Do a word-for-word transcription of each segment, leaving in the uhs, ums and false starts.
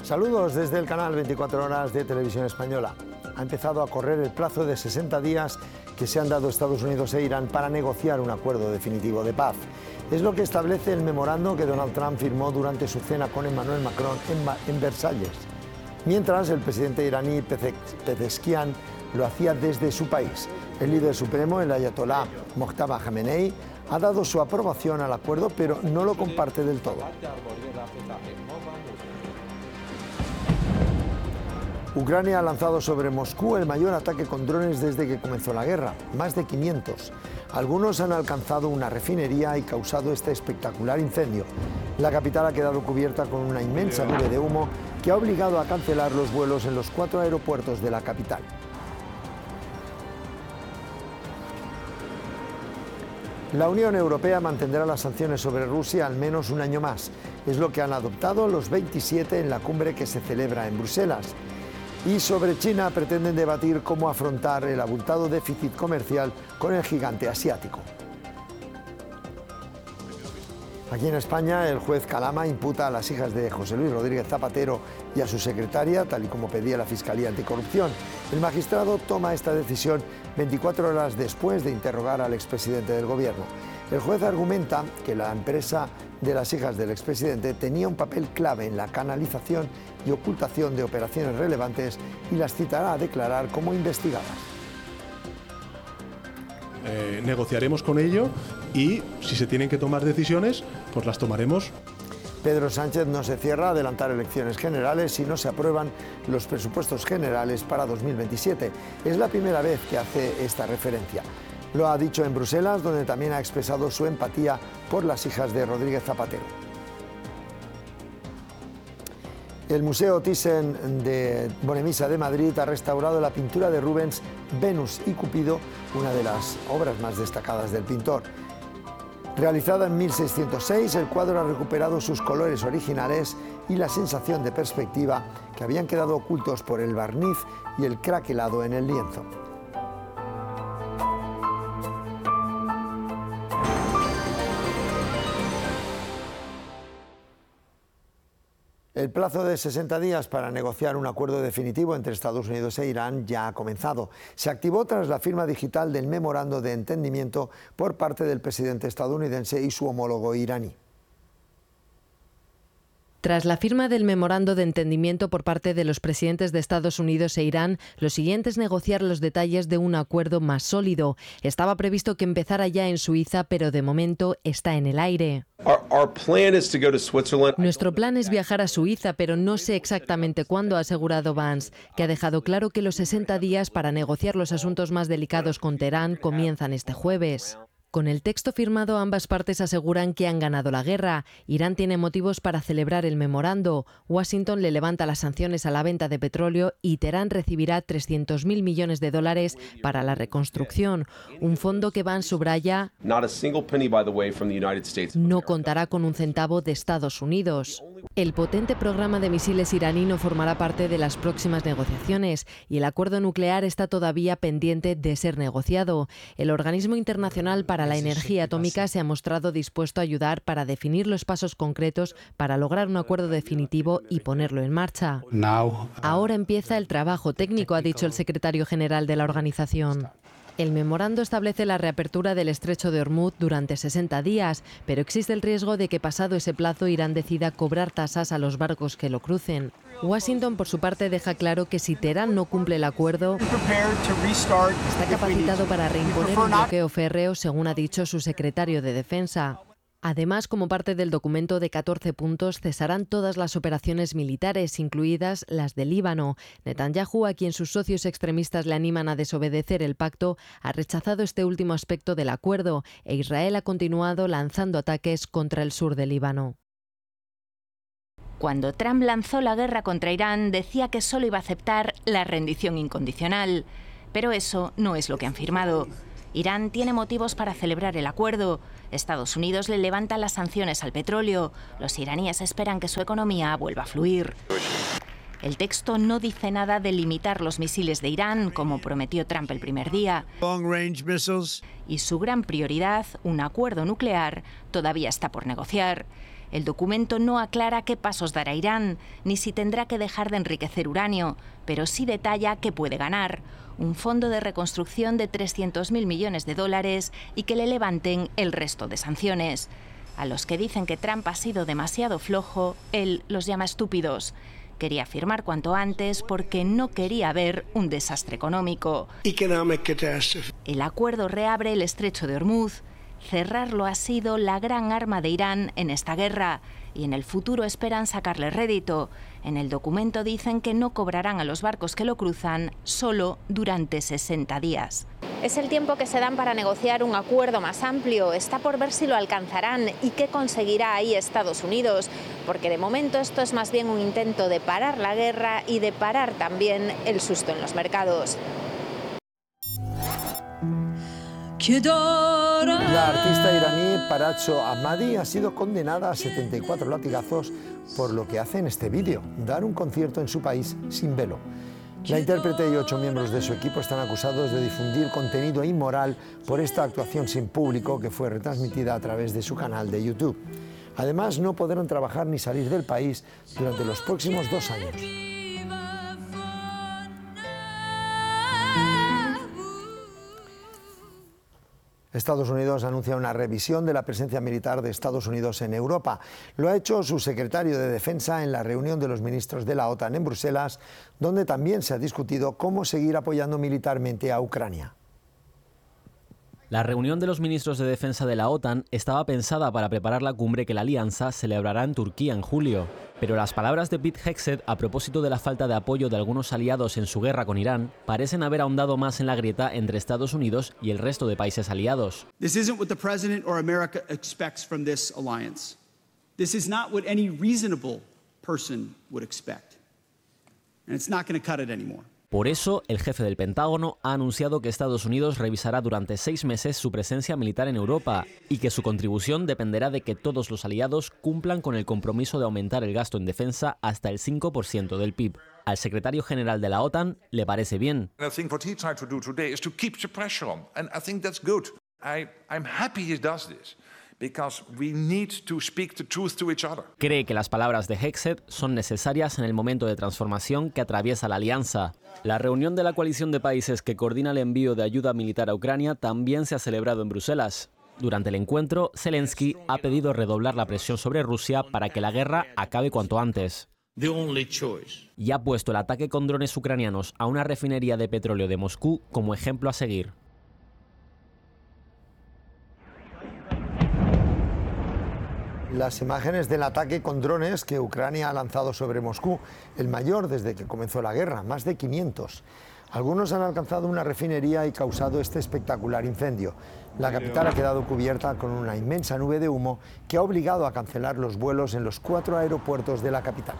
Saludos desde el canal veinticuatro horas de Televisión Española. Ha empezado a correr el plazo de sesenta días que se han dado Estados Unidos e Irán para negociar un acuerdo definitivo de paz. Es lo que establece el memorando que Donald Trump firmó durante su cena con Emmanuel Macron en, en Versalles. Mientras, el presidente iraní Pezeshkian lo hacía desde su país. El líder supremo, el ayatolá Mojtaba Khamenei, ha dado su aprobación al acuerdo, pero no lo comparte del todo. Ucrania ha lanzado sobre Moscú el mayor ataque con drones desde que comenzó la guerra, más de quinientos. Algunos han alcanzado una refinería y causado este espectacular incendio. La capital ha quedado cubierta con una inmensa nube de humo que ha obligado a cancelar los vuelos en los cuatro aeropuertos de la capital. La Unión Europea mantendrá las sanciones sobre Rusia al menos un año más. Es lo que han adoptado los veintisiete en la cumbre que se celebra en Bruselas. Y sobre China pretenden debatir cómo afrontar el abultado déficit comercial con el gigante asiático. Aquí en España, el juez Calama imputa a las hijas de José Luis Rodríguez Zapatero y a su secretaria, tal y como pedía la Fiscalía Anticorrupción. El magistrado toma esta decisión veinticuatro horas después de interrogar al expresidente del Gobierno. El juez argumenta que la empresa de las hijas del expresidente tenía un papel clave en la canalización y ocultación de operaciones relevantes y las citará a declarar como investigadas. Eh, negociaremos con ello y si se tienen que tomar decisiones, pues las tomaremos. Pedro Sánchez no se cierra a adelantar elecciones generales si no se aprueban los presupuestos generales para dos mil veintisiete. Es la primera vez que hace esta referencia. Lo ha dicho en Bruselas, donde también ha expresado su empatía por las hijas de Rodríguez Zapatero. El Museo Thyssen de Bonavista de Madrid ha restaurado la pintura de Rubens Venus y Cupido, una de las obras más destacadas del pintor. Realizada en mil seiscientos seis, el cuadro ha recuperado sus colores originales y la sensación de perspectiva que habían quedado ocultos por el barniz y el craquelado en el lienzo. El plazo de sesenta días para negociar un acuerdo definitivo entre Estados Unidos e Irán ya ha comenzado. Se activó tras la firma digital del memorando de entendimiento por parte del presidente estadounidense y su homólogo iraní. Tras la firma del memorando de entendimiento por parte de los presidentes de Estados Unidos e Irán, lo siguiente es negociar los detalles de un acuerdo más sólido. Estaba previsto que empezara ya en Suiza, pero de momento está en el aire. Nuestro plan es viajar a Suiza, pero no sé exactamente cuándo, ha asegurado Vance, que ha dejado claro que los sesenta días para negociar los asuntos más delicados con Teherán comienzan este jueves. Con el texto firmado, ambas partes aseguran que han ganado la guerra. Irán tiene motivos para celebrar el memorando. Washington le levanta las sanciones a la venta de petróleo y Teherán recibirá trescientos mil millones de dólares para la reconstrucción. Un fondo que Vance subraya no contará con un centavo de Estados Unidos. El potente programa de misiles iraní no formará parte de las próximas negociaciones y el acuerdo nuclear está todavía pendiente de ser negociado. El Organismo Internacional para la Energía Atómica se ha mostrado dispuesto a ayudar para definir los pasos concretos para lograr un acuerdo definitivo y ponerlo en marcha. Ahora empieza el trabajo técnico, ha dicho el secretario general de la organización. El memorando establece la reapertura del estrecho de Hormuz durante sesenta días, pero existe el riesgo de que pasado ese plazo Irán decida cobrar tasas a los barcos que lo crucen. Washington, por su parte, deja claro que si Teherán no cumple el acuerdo, está capacitado para reimponer un bloqueo férreo, según ha dicho su secretario de Defensa. Además, como parte del documento de catorce puntos, cesarán todas las operaciones militares, incluidas las de Líbano. Netanyahu, a quien sus socios extremistas le animan a desobedecer el pacto, ha rechazado este último aspecto del acuerdo e Israel ha continuado lanzando ataques contra el sur de Líbano. Cuando Trump lanzó la guerra contra Irán, decía que solo iba a aceptar la rendición incondicional. Pero eso no es lo que han firmado. Irán tiene motivos para celebrar el acuerdo. Estados Unidos le levanta las sanciones al petróleo. Los iraníes esperan que su economía vuelva a fluir. El texto no dice nada de limitar los misiles de Irán, como prometió Trump el primer día. Y su gran prioridad, un acuerdo nuclear, todavía está por negociar. El documento no aclara qué pasos dará Irán, ni si tendrá que dejar de enriquecer uranio, pero sí detalla qué puede ganar: un fondo de reconstrucción de trescientos mil millones de dólares y que le levanten el resto de sanciones. A los que dicen que Trump ha sido demasiado flojo, él los llama estúpidos. Quería firmar cuanto antes porque no quería ver un desastre económico. El acuerdo reabre el estrecho de Hormuz. Cerrarlo ha sido la gran arma de Irán en esta guerra y en el futuro esperan sacarle rédito. En el documento dicen que no cobrarán a los barcos que lo cruzan solo durante sesenta días. Es el tiempo que se dan para negociar un acuerdo más amplio. Está por ver si lo alcanzarán y qué conseguirá ahí Estados Unidos, porque de momento esto es más bien un intento de parar la guerra y de parar también el susto en los mercados. La artista iraní Paracho Ahmadi ha sido condenada a setenta y cuatro latigazos por lo que hace en este vídeo, dar un concierto en su país sin velo. La intérprete y ocho miembros de su equipo están acusados de difundir contenido inmoral por esta actuación sin público que fue retransmitida a través de su canal de YouTube. Además, no podrán trabajar ni salir del país durante los próximos dos años. Estados Unidos anuncia una revisión de la presencia militar de Estados Unidos en Europa. Lo ha hecho su secretario de Defensa en la reunión de los ministros de la OTAN en Bruselas, donde también se ha discutido cómo seguir apoyando militarmente a Ucrania. La reunión de los ministros de Defensa de la OTAN estaba pensada para preparar la cumbre que la alianza celebrará en Turquía en julio. Pero las palabras de Pete Hegseth a propósito de la falta de apoyo de algunos aliados en su guerra con Irán parecen haber ahondado más en la grieta entre Estados Unidos y el resto de países aliados. This isn't what the president or America expects from this alliance. This is not what any reasonable person would expect. And it's not going to cut it anymore. Por eso, el jefe del Pentágono ha anunciado que Estados Unidos revisará durante seis meses su presencia militar en Europa y que su contribución dependerá de que todos los aliados cumplan con el compromiso de aumentar el gasto en defensa hasta el cinco por ciento del P I B. Al secretario general de la OTAN le parece bien. Cree que las palabras de Hegseth son necesarias en el momento de transformación que atraviesa la alianza. La reunión de la coalición de países que coordina el envío de ayuda militar a Ucrania también se ha celebrado en Bruselas. Durante el encuentro, Zelensky ha pedido redoblar la presión sobre Rusia para que la guerra acabe cuanto antes. Y ha puesto el ataque con drones ucranianos a una refinería de petróleo de Moscú como ejemplo a seguir. Las imágenes del ataque con drones que Ucrania ha lanzado sobre Moscú, el mayor desde que comenzó la guerra, más de quinientos. Algunos han alcanzado una refinería y causado este espectacular incendio. La capital ha quedado cubierta con una inmensa nube de humo que ha obligado a cancelar los vuelos en los cuatro aeropuertos de la capital.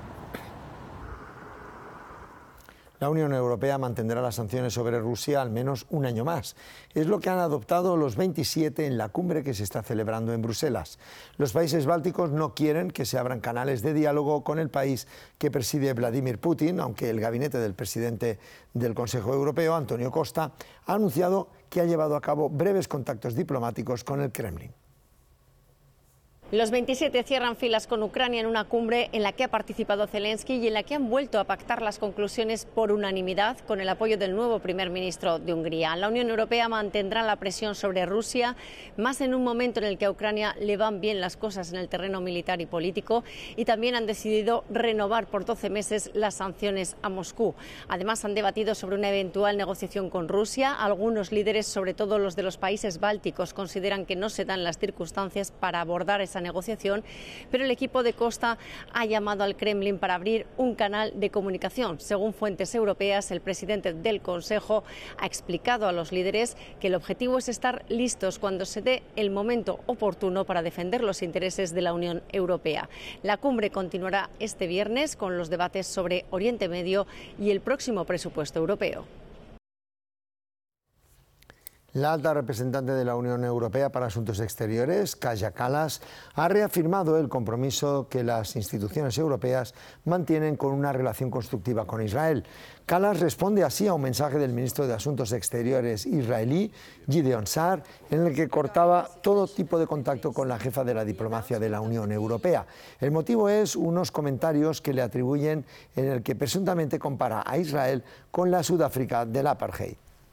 La Unión Europea mantendrá las sanciones sobre Rusia al menos un año más. Es lo que han adoptado los veintisiete en la cumbre que se está celebrando en Bruselas. Los países bálticos no quieren que se abran canales de diálogo con el país que preside Vladimir Putin, aunque el gabinete del presidente del Consejo Europeo, Antonio Costa, ha anunciado que ha llevado a cabo breves contactos diplomáticos con el Kremlin. Los veintisiete cierran filas con Ucrania en una cumbre en la que ha participado Zelensky y en la que han vuelto a pactar las conclusiones por unanimidad con el apoyo del nuevo primer ministro de Hungría. La Unión Europea mantendrá la presión sobre Rusia, más en un momento en el que a Ucrania le van bien las cosas en el terreno militar y político, y también han decidido renovar por doce meses las sanciones a Moscú. Además, han debatido sobre una eventual negociación con Rusia. Algunos líderes, sobre todo los de los países bálticos, consideran que no se dan las circunstancias para abordar esa negociación, pero el equipo de Costa ha llamado al Kremlin para abrir un canal de comunicación. Según fuentes europeas, el presidente del Consejo ha explicado a los líderes que el objetivo es estar listos cuando se dé el momento oportuno para defender los intereses de la Unión Europea. La cumbre continuará este viernes con los debates sobre Oriente Medio y el próximo presupuesto europeo. La alta representante de la Unión Europea para Asuntos Exteriores, Kaja Kallas, ha reafirmado el compromiso que las instituciones europeas mantienen con una relación constructiva con Israel. Kallas responde así a un mensaje del ministro de Asuntos Exteriores israelí, Gideon Sa'ar, en el que cortaba todo tipo de contacto con la jefa de la diplomacia de la Unión Europea. El motivo es unos comentarios que le atribuyen en el que presuntamente compara a Israel con la Sudáfrica del apartheid.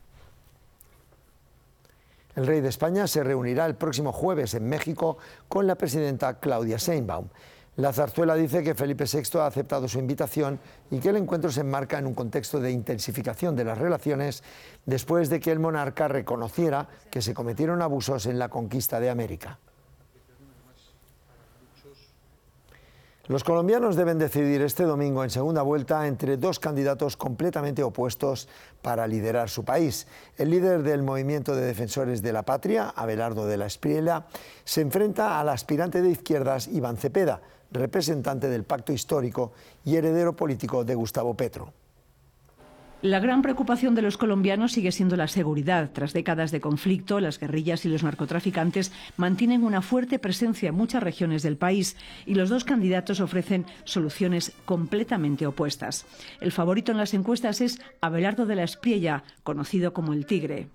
El rey de España se reunirá el próximo jueves en México con la presidenta Claudia Sheinbaum. La zarzuela dice que Felipe sexto ha aceptado su invitación y que el encuentro se enmarca en un contexto de intensificación de las relaciones después de que el monarca reconociera que se cometieron abusos en la conquista de América. Los colombianos deben decidir este domingo en segunda vuelta entre dos candidatos completamente opuestos para liderar su país. El líder del Movimiento de Defensores de la Patria, Abelardo de la Espriella, se enfrenta al aspirante de izquierdas Iván Cepeda, representante del pacto histórico y heredero político de Gustavo Petro. La gran preocupación de los colombianos sigue siendo la seguridad. Tras décadas de conflicto, las guerrillas y los narcotraficantes mantienen una fuerte presencia en muchas regiones del país y los dos candidatos ofrecen soluciones completamente opuestas. El favorito en las encuestas es Abelardo de la Espriella, conocido como el Tigre.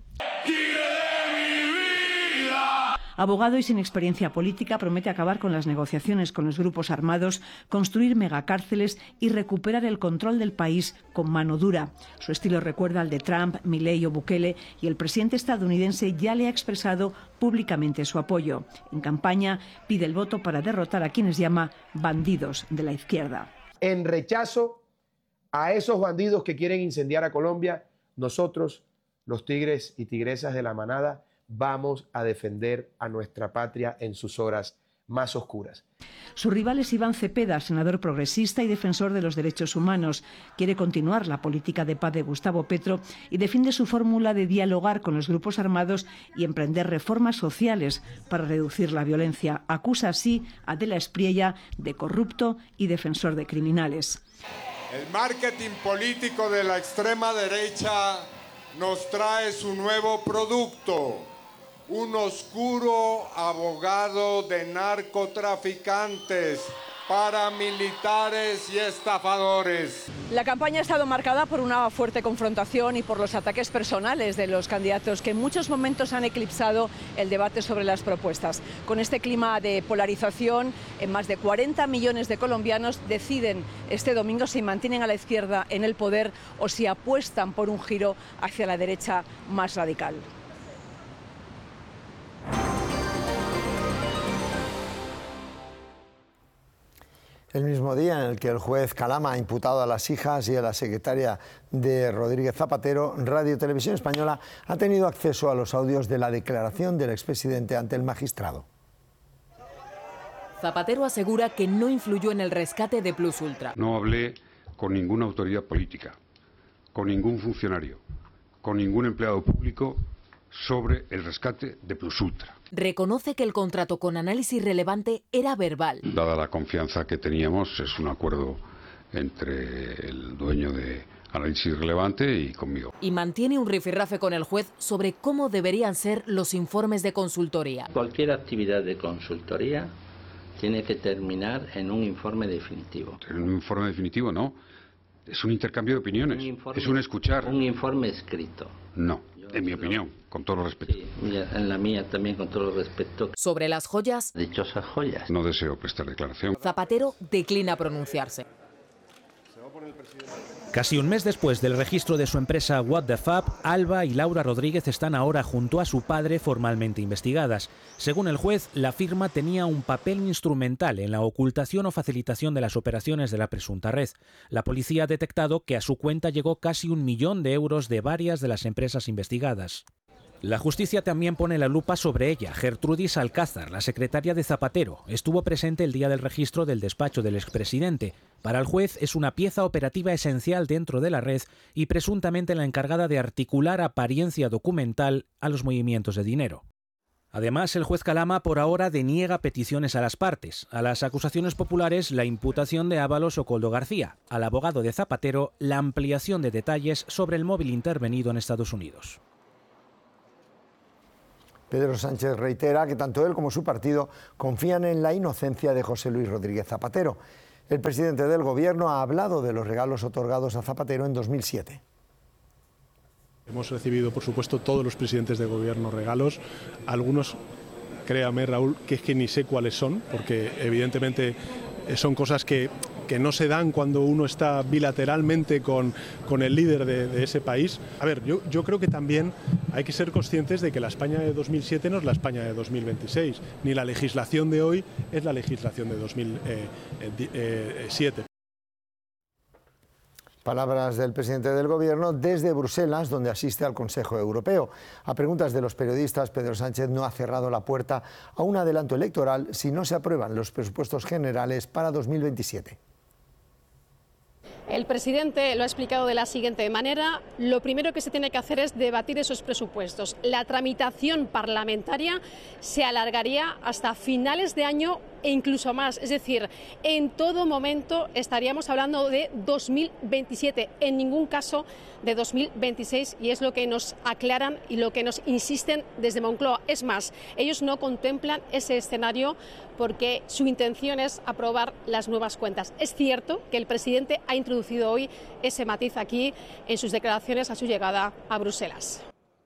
Abogado y sin experiencia política, promete acabar con las negociaciones con los grupos armados, construir megacárceles y recuperar el control del país con mano dura. Su estilo recuerda al de Trump, Milei o Bukele, y el presidente estadounidense ya le ha expresado públicamente su apoyo. En campaña pide el voto para derrotar a quienes llama bandidos de la izquierda. En rechazo a esos bandidos que quieren incendiar a Colombia, nosotros, los tigres y tigresas de la manada, vamos a defender a nuestra patria en sus horas más oscuras. Su rival es Iván Cepeda, senador progresista y defensor de los derechos humanos. Quiere continuar la política de paz de Gustavo Petro y defiende su fórmula de dialogar con los grupos armados y emprender reformas sociales para reducir la violencia. Acusa así a De la Espriella de corrupto y defensor de criminales. El marketing político de la extrema derecha nos trae su nuevo producto. Un oscuro abogado de narcotraficantes, paramilitares y estafadores. La campaña ha estado marcada por una fuerte confrontación y por los ataques personales de los candidatos que en muchos momentos han eclipsado el debate sobre las propuestas. Con este clima de polarización, en más de cuarenta millones de colombianos deciden este domingo si mantienen a la izquierda en el poder o si apuestan por un giro hacia la derecha más radical. El mismo día en el que el juez Calama ha imputado a las hijas y a la secretaria de Rodríguez Zapatero, Radio Televisión Española ha tenido acceso a los audios de la declaración del expresidente ante el magistrado. Zapatero asegura que no influyó en el rescate de Plus Ultra. No hablé con ninguna autoridad política, con ningún funcionario, con ningún empleado público sobre el rescate de Plus Ultra. Reconoce que el contrato con Análisis Relevante era verbal. Dada la confianza que teníamos, es un acuerdo entre el dueño de Análisis Relevante y conmigo. Y mantiene un rifirrafe con el juez sobre cómo deberían ser los informes de consultoría. Cualquier actividad de consultoría tiene que terminar en un informe definitivo. En un informe definitivo no, es un intercambio de opiniones, un informe, es un escuchar. Un informe escrito. No. En mi opinión, con todo respeto. Sí, en la mía también, con todo respeto. Sobre las joyas. Dichosas joyas. No deseo prestar declaración. Zapatero declina pronunciarse. Casi un mes después del registro de su empresa What the Fab, Alba y Laura Rodríguez están ahora junto a su padre formalmente investigadas. Según el juez, la firma tenía un papel instrumental en la ocultación o facilitación de las operaciones de la presunta red. La policía ha detectado que a su cuenta llegó casi un millón de euros de varias de las empresas investigadas. La justicia también pone la lupa sobre ella. Gertrudis Alcázar, la secretaria de Zapatero, estuvo presente el día del registro del despacho del expresidente. Para el juez es una pieza operativa esencial dentro de la red y presuntamente la encargada de articular apariencia documental a los movimientos de dinero. Además, el juez Calama por ahora deniega peticiones a las partes. A las acusaciones populares, la imputación de Ábalos o Coldo García. Al abogado de Zapatero, la ampliación de detalles sobre el móvil intervenido en Estados Unidos. Pedro Sánchez reitera que tanto él como su partido confían en la inocencia de José Luis Rodríguez Zapatero. El presidente del Gobierno ha hablado de los regalos otorgados a Zapatero en dos mil siete. Hemos recibido, por supuesto, todos los presidentes de Gobierno regalos. Algunos, créame, Raúl, que es que ni sé cuáles son, porque evidentemente son cosas que, que no se dan cuando uno está bilateralmente con, con el líder de, de ese país. A ver, yo, yo creo que también hay que ser conscientes de que la España de dos mil siete no es la España de dos mil veintiséis, ni la legislación de hoy es la legislación de dos mil siete. Palabras del presidente del Gobierno desde Bruselas, donde asiste al Consejo Europeo. A preguntas de los periodistas, Pedro Sánchez no ha cerrado la puerta a un adelanto electoral si no se aprueban los presupuestos generales para dos mil veintisiete. El presidente lo ha explicado de la siguiente manera: lo primero que se tiene que hacer es debatir esos presupuestos. La tramitación parlamentaria se alargaría hasta finales de año e incluso más, es decir, en todo momento estaríamos hablando de dos mil veintisiete, en ningún caso de dos mil veintiséis, y es lo que nos aclaran y lo que nos insisten desde Moncloa. Es más, ellos no contemplan ese escenario porque su intención es aprobar las nuevas cuentas. Es cierto que el presidente ha introducido hoy ese matiz aquí en sus declaraciones a su llegada a Bruselas.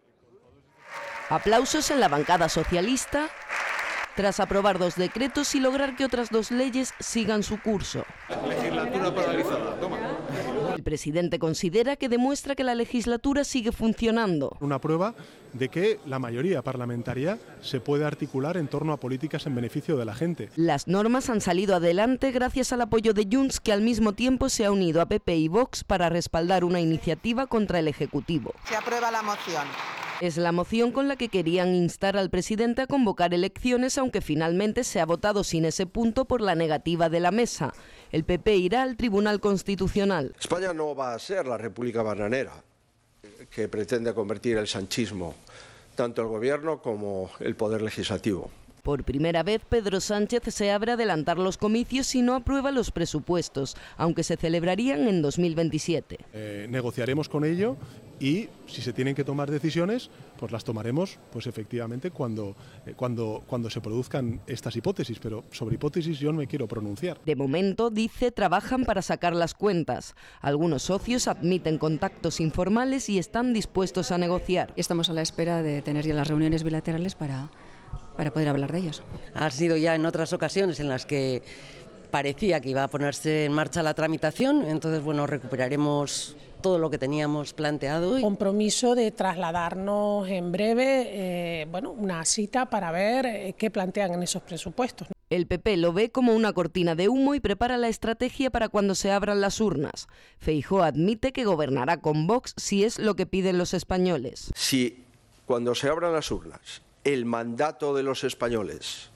Aplausos en la bancada socialista tras aprobar dos decretos y lograr que otras dos leyes sigan su curso. Legislatura paralizada, toma. El presidente considera que demuestra que la legislatura sigue funcionando. Una prueba de que la mayoría parlamentaria se puede articular en torno a políticas en beneficio de la gente. Las normas han salido adelante gracias al apoyo de Junts, que al mismo tiempo se ha unido a P P y Vox para respaldar una iniciativa contra el Ejecutivo. Se aprueba la moción. Es la moción con la que querían instar al presidente a convocar elecciones, aunque finalmente se ha votado sin ese punto por la negativa de la mesa. El P P irá al Tribunal Constitucional. España no va a ser la república bananera que pretende convertir el sanchismo, tanto el gobierno como el poder legislativo. Por primera vez, Pedro Sánchez se abre a adelantar los comicios si no aprueba los presupuestos, aunque se celebrarían en dos mil veintisiete. Eh, negociaremos con ello y si se tienen que tomar decisiones, pues las tomaremos, pues efectivamente cuando, eh, cuando, cuando se produzcan estas hipótesis, pero sobre hipótesis yo no me quiero pronunciar. De momento, dice, trabajan para sacar las cuentas. Algunos socios admiten contactos informales y están dispuestos a negociar. Estamos a la espera de tener ya las reuniones bilaterales para... para poder hablar de ellos. Ha sido ya en otras ocasiones en las que parecía que iba a ponerse en marcha la tramitación, entonces bueno, recuperaremos todo lo que teníamos planteado. Compromiso de trasladarnos en breve eh, bueno, una cita para ver eh, qué plantean en esos presupuestos. El P P lo ve como una cortina de humo y prepara la estrategia para cuando se abran las urnas. Feijóo admite que gobernará con Vox si es lo que piden los españoles. Si cuando se abran las urnas el mandato de los españoles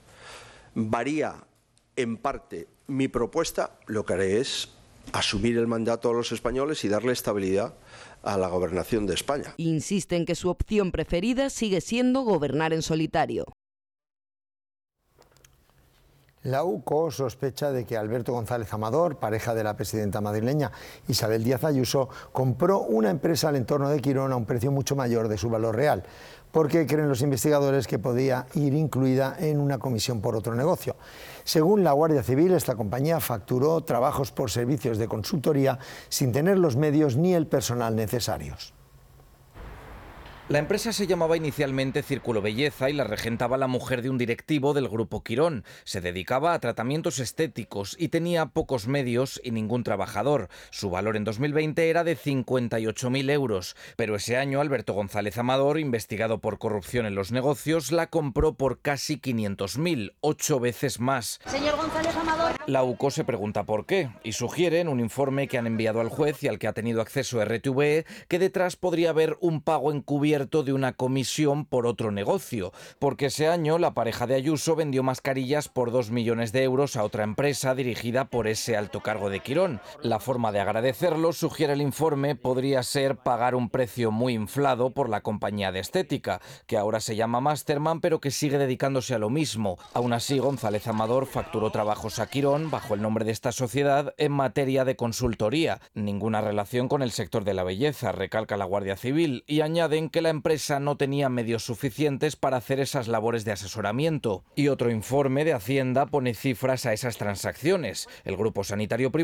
varía en parte mi propuesta, lo que haré es asumir el mandato de los españoles y darle estabilidad a la gobernación de España. Insiste en que su opción preferida sigue siendo gobernar en solitario. La U C O sospecha de que Alberto González Amador, pareja de la presidenta madrileña Isabel Díaz Ayuso, compró una empresa al entorno de Quirón a un precio mucho mayor de su valor real, porque creen los investigadores que podía ir incluida en una comisión por otro negocio. Según la Guardia Civil, esta compañía facturó trabajos por servicios de consultoría sin tener los medios ni el personal necesarios. La empresa se llamaba inicialmente Círculo Belleza y la regentaba la mujer de un directivo del Grupo Quirón. Se dedicaba a tratamientos estéticos y tenía pocos medios y ningún trabajador. Su valor en dos mil veinte era de cincuenta y ocho mil euros, pero ese año Alberto González Amador, investigado por corrupción en los negocios, la compró por casi quinientos mil, ocho veces más. Señor González Amador. La U C O se pregunta por qué y sugiere en un informe que han enviado al juez y al que ha tenido acceso R T V E que detrás podría haber un pago encubierto de una comisión por otro negocio, porque ese año la pareja de Ayuso vendió mascarillas por dos millones de euros a otra empresa dirigida por ese alto cargo de Quirón. La forma de agradecerlo, sugiere el informe, podría ser pagar un precio muy inflado por la compañía de estética, que ahora se llama Masterman, pero que sigue dedicándose a lo mismo. Aún así, González Amador facturó trabajos a Quirón bajo el nombre de esta sociedad en materia de consultoría. Ninguna relación con el sector de la belleza, recalca la Guardia Civil, y añaden que la la empresa no tenía medios suficientes para hacer esas labores de asesoramiento. Y otro informe de Hacienda pone cifras a esas transacciones. El grupo sanitario privado